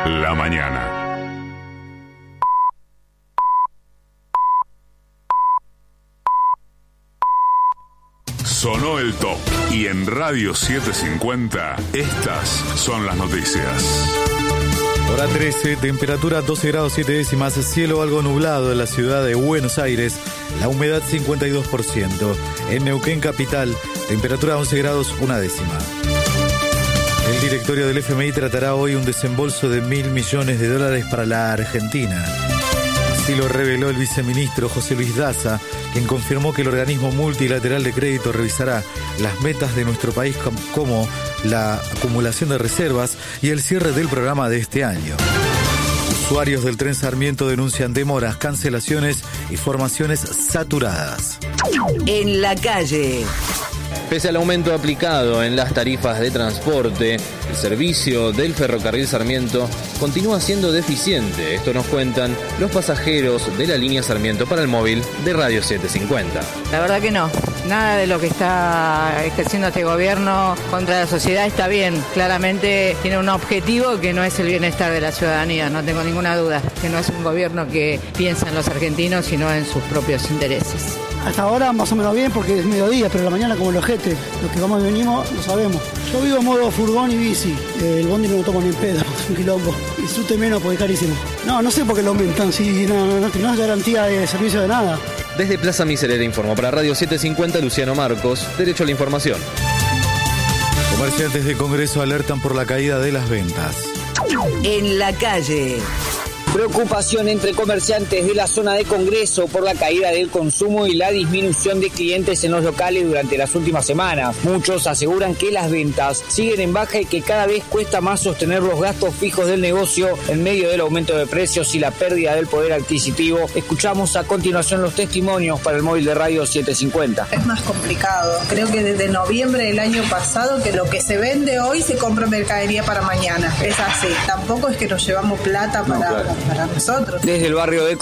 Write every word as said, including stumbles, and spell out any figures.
La mañana. Sonó el top y en Radio setecientos cincuenta estas son las noticias. Hora trece, temperatura doce grados siete décimas, cielo algo nublado en la ciudad de Buenos Aires, la humedad cincuenta y dos por ciento. En Neuquén capital, temperatura once grados una décima. El directorio del F M I tratará hoy un desembolso de mil millones de dólares para la Argentina. Así lo reveló el viceministro José Luis Daza, quien confirmó que el organismo multilateral de crédito revisará las metas de nuestro país como la acumulación de reservas y el cierre del programa de este año. Usuarios del tren Sarmiento denuncian demoras, cancelaciones y formaciones saturadas. En la calle. Pese al aumento aplicado en las tarifas de transporte, el servicio del ferrocarril Sarmiento continúa siendo deficiente. Esto nos cuentan los pasajeros de la línea Sarmiento para el móvil de Radio setecientos cincuenta. La verdad que no. Nada de lo que está ejerciendo este gobierno contra la sociedad está bien. Claramente tiene un objetivo que no es el bienestar de la ciudadanía, no tengo ninguna duda. Que no es un gobierno que piensa en los argentinos, sino en sus propios intereses. Hasta ahora más o menos bien porque es mediodía, pero la mañana como el ojete. Los que vamos y venimos lo sabemos. Yo vivo en modo furgón y bici. El bondi no lo tomo ni en pedo, es un quilombo. Y sute menos porque es carísimo. No, no sé por qué lo aumentan, si no, no, no, no es garantía de servicio de nada. Desde Plaza Miserere informó para Radio setecientos cincuenta Luciano Marcos, Derecho a la Información. Comerciantes de Congreso alertan por la caída de las ventas. En la calle. Preocupación entre comerciantes de la zona de Congreso por la caída del consumo y la disminución de clientes en los locales durante las últimas semanas. Muchos aseguran que las ventas siguen en baja y que cada vez cuesta más sostener los gastos fijos del negocio en medio del aumento de precios y la pérdida del poder adquisitivo. Escuchamos a continuación los testimonios para el móvil de Radio setecientos cincuenta. Es más complicado. Creo que desde noviembre del año pasado que lo que se vende hoy se compra mercadería para mañana. Es así. Tampoco es que nos llevamos plata para... No, claro. Para nosotros. Desde el barrio de